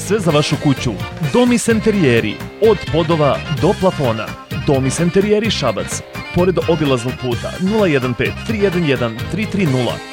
Sve za vašu kuću. Domis Enterijeri. Od podova do plafona. Domis Enterijeri Šabac. Pored obilaznog puta 015 311 330.